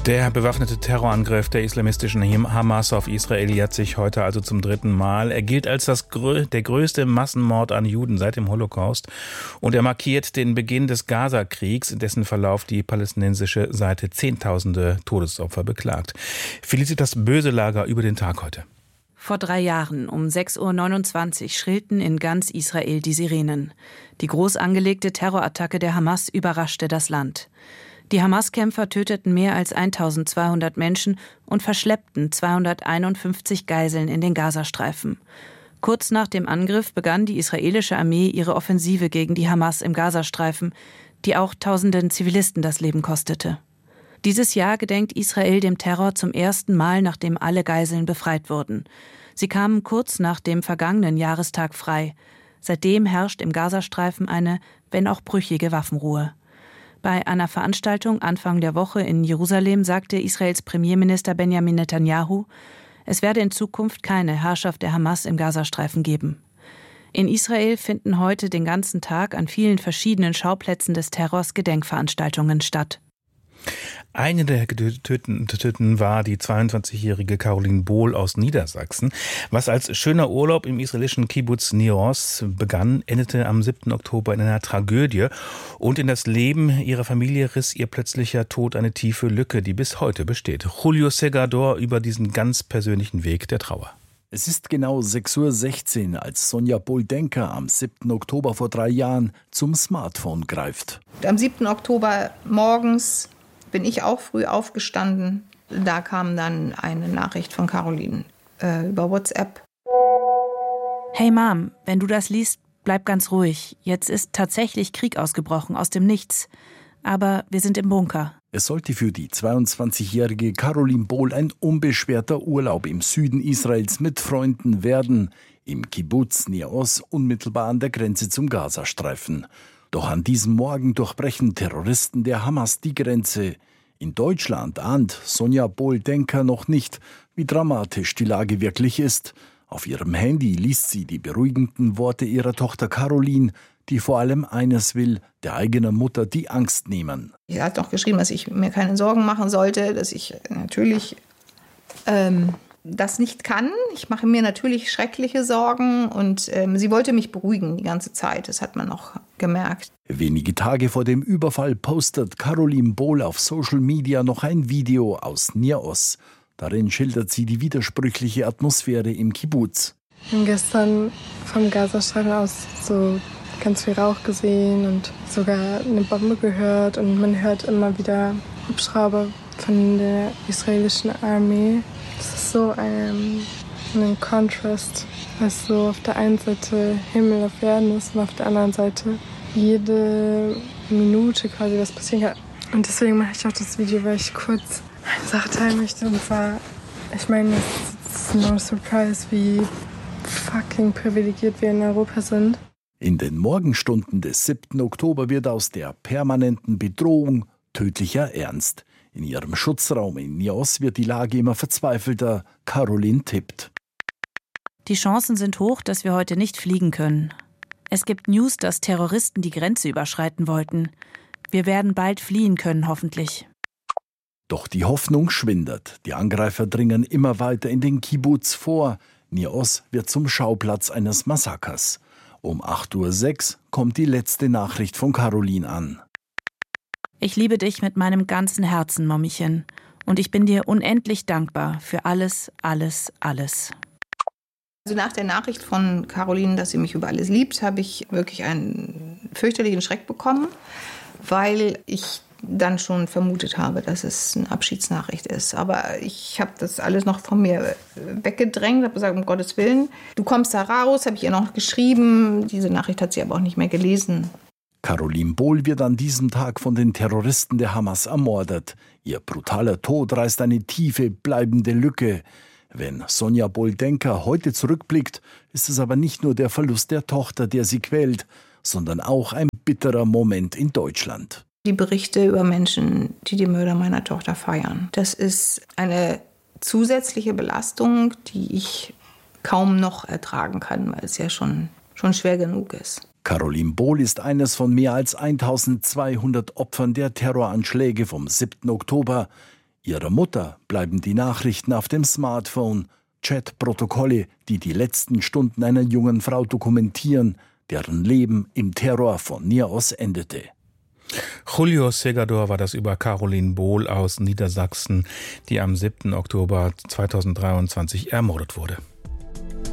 Der bewaffnete Terrorangriff der islamistischen Hamas auf Israel jährt sich heute also zum 3. Mal. Er gilt als der größte Massenmord an Juden seit dem Holocaust und er markiert den Beginn des Gaza-Kriegs, in dessen Verlauf die palästinensische Seite Zehntausende Todesopfer beklagt. Felicitas Böselager über den Tag heute. Vor 3 Jahren um 6.29 Uhr schrillten in ganz Israel die Sirenen. Die groß angelegte Terrorattacke der Hamas überraschte das Land. Die Hamas-Kämpfer töteten mehr als 1200 Menschen und verschleppten 251 Geiseln in den Gazastreifen. Kurz nach dem Angriff begann die israelische Armee ihre Offensive gegen die Hamas im Gazastreifen, die auch tausenden Zivilisten das Leben kostete. Dieses Jahr gedenkt Israel dem Terror zum ersten Mal, nachdem alle Geiseln befreit wurden. Sie kamen kurz nach dem vergangenen Jahrestag frei. Seitdem herrscht im Gazastreifen eine, wenn auch brüchige Waffenruhe. Bei einer Veranstaltung Anfang der Woche in Jerusalem sagte Israels Premierminister Benjamin Netanyahu, es werde in Zukunft keine Herrschaft der Hamas im Gazastreifen geben. In Israel finden heute den ganzen Tag an vielen verschiedenen Schauplätzen des Terrors Gedenkveranstaltungen statt. Eine der Getöteten war die 22-jährige Caroline Bohl aus Niedersachsen. Was als schöner Urlaub im israelischen Kibbuz Nir Oz begann, endete am 7. Oktober in einer Tragödie. Und in das Leben ihrer Familie riss ihr plötzlicher Tod eine tiefe Lücke, die bis heute besteht. Julio Segador über diesen ganz persönlichen Weg der Trauer. Es ist genau 6.16 Uhr, als Sonja Bohl-Denker am 7. Oktober vor 3 Jahren zum Smartphone greift. Am 7. Oktober morgens bin ich auch früh aufgestanden. Da kam dann eine Nachricht von Caroline über WhatsApp. Hey Mom, wenn du das liest, bleib ganz ruhig. Jetzt ist tatsächlich Krieg ausgebrochen, aus dem Nichts. Aber wir sind im Bunker. Es sollte für die 22-jährige Caroline Bohl ein unbeschwerter Urlaub im Süden Israels mit Freunden werden, im Kibbuz Nir Oz, unmittelbar an der Grenze zum Gazastreifen. Doch an diesem Morgen durchbrechen Terroristen der Hamas die Grenze. In Deutschland ahnt Sonja Bohl-Denker noch nicht, wie dramatisch die Lage wirklich ist. Auf ihrem Handy liest sie die beruhigenden Worte ihrer Tochter Caroline, die vor allem eines will, der eigenen Mutter die Angst nehmen. Sie hat noch geschrieben, dass ich mir keine Sorgen machen sollte, dass ich natürlich das nicht kann. Ich mache mir natürlich schreckliche Sorgen und sie wollte mich beruhigen die ganze Zeit. Das hat man noch gemerkt. Wenige Tage vor dem Überfall postet Caroline Bohl auf Social Media noch ein Video aus Nir Oz. Darin schildert sie die widersprüchliche Atmosphäre im Kibbuz. Wir haben gestern vom Gazastreifen aus so ganz viel Rauch gesehen und sogar eine Bombe gehört. Und man hört immer wieder Hubschrauber von der israelischen Armee. Das ist so ein Kontrast, was so auf der einen Seite Himmel auf Erden ist und auf der anderen Seite jede Minute quasi was passieren kann. Und deswegen mache ich auch das Video, weil ich kurz eine Sache teilen möchte. Und zwar, ich meine, es ist no surprise, wie fucking privilegiert wir in Europa sind. In den Morgenstunden des 7. Oktober wird aus der permanenten Bedrohung tödlicher Ernst. In ihrem Schutzraum in Nir Oz wird die Lage immer verzweifelter. Caroline tippt. Die Chancen sind hoch, dass wir heute nicht fliegen können. Es gibt News, dass Terroristen die Grenze überschreiten wollten. Wir werden bald fliehen können, hoffentlich. Doch die Hoffnung schwindet. Die Angreifer dringen immer weiter in den Kibbuz vor. Nir Oz wird zum Schauplatz eines Massakers. Um 8.06 Uhr kommt die letzte Nachricht von Caroline an. Ich liebe dich mit meinem ganzen Herzen, Mommchen. Und ich bin dir unendlich dankbar für alles, alles, alles. Also nach der Nachricht von Caroline, dass sie mich über alles liebt, habe ich wirklich einen fürchterlichen Schreck bekommen, weil ich dann schon vermutet habe, dass es eine Abschiedsnachricht ist. Aber ich habe das alles noch von mir weggedrängt, habe gesagt, um Gottes Willen, du kommst da raus, habe ich ihr noch geschrieben. Diese Nachricht hat sie aber auch nicht mehr gelesen. Caroline Bohl wird an diesem Tag von den Terroristen der Hamas ermordet. Ihr brutaler Tod reißt eine tiefe, bleibende Lücke. Wenn Sonja Bohl-Denker heute zurückblickt, ist es aber nicht nur der Verlust der Tochter, der sie quält, sondern auch ein bitterer Moment in Deutschland. Die Berichte über Menschen, die die Mörder meiner Tochter feiern, das ist eine zusätzliche Belastung, die ich kaum noch ertragen kann, weil es ja schon schwer genug ist. Caroline Bohl ist eines von mehr als 1200 Opfern der Terroranschläge vom 7. Oktober. Ihrer Mutter bleiben die Nachrichten auf dem Smartphone, Chatprotokolle, die die letzten Stunden einer jungen Frau dokumentieren, deren Leben im Terror von Niaos endete. Julio Segador war das über Caroline Bohl aus Niedersachsen, die am 7. Oktober 2023 ermordet wurde.